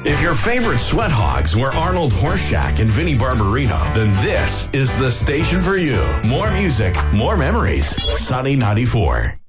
If your favorite sweat hogs were Arnold Horseshack and Vinnie Barbarino, then this is the station for you. More music, more memories. Sunny 94.